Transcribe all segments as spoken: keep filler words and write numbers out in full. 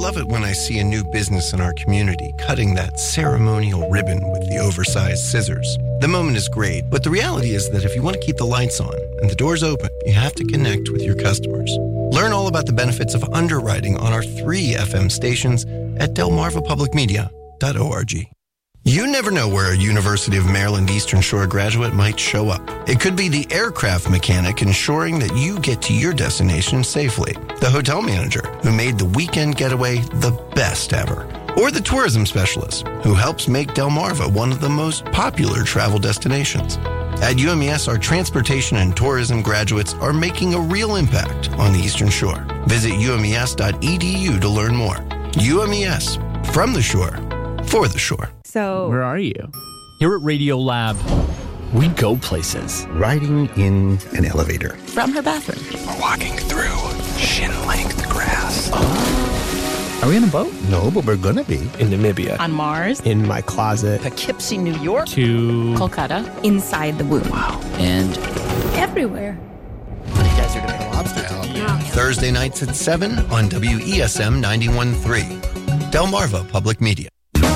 love it when I see a new business in our community cutting that ceremonial ribbon with the oversized scissors. The moment is great, but the reality is that if you want to keep the lights on and the doors open, you have to connect with your customers. Learn all about the benefits of underwriting on our three F M stations at delmarva public media dot org. You never know where a University of Maryland Eastern Shore graduate might show up. It could be the aircraft mechanic ensuring that you get to your destination safely, the hotel manager who made the weekend getaway the best ever, or the tourism specialist who helps make Delmarva one of the most popular travel destinations. At U M E S, our transportation and tourism graduates are making a real impact on the Eastern Shore. Visit U M E S dot E D U to learn more. U M E S, from the shore, for the shore. So, where are you? Here at Radio Lab, we go places. Riding in an elevator. From her bathroom. We're walking through shin-length grass. Oh. Are we on a boat? No, but we're gonna be. In Namibia. On Mars. In my closet. Poughkeepsie, New York. To Kolkata. Inside the womb. Wow. And everywhere. You guys are doing lobster talk. Yeah. Thursday nights at seven on W E S M ninety-one point three. Delmarva Public Media.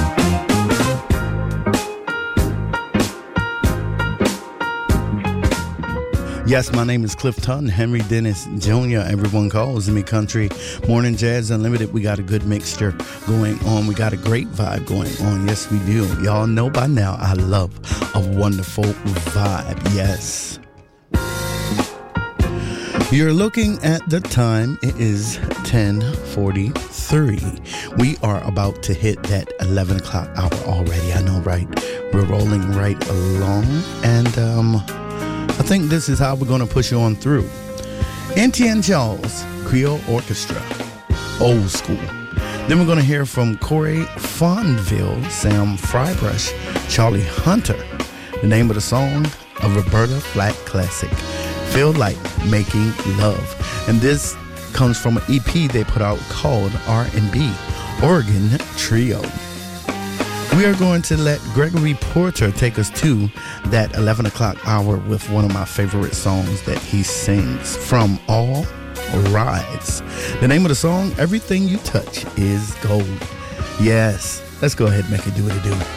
Yes, my name is Cliff Tutton, Henry Dennis Junior Everyone calls me Country Morning Jazz Unlimited. We got a good mixture going on. We got a great vibe going on. Yes, we do. Y'all know by now I love a wonderful vibe. Yes. You're looking at the time. It is ten forty-three. We are about to hit that eleven o'clock hour already. I know, right? We're rolling right along. And, um... I think this is how we're going to push you on through. Etienne Charles, Creole Orchestra, Old School. Then we're going to hear from Corey Fonville, Sam Frybrush, Charlie Hunter. The name of the song, a Roberta Flack classic, Feel Like Making Love. And this comes from an E P they put out called R and B, Oregon Trio. We are going to let Gregory Porter take us to that eleven o'clock hour with one of my favorite songs that he sings, From All Rise. The name of the song, Everything You Touch Is Gold. Yes, let's go ahead and make it do what it do.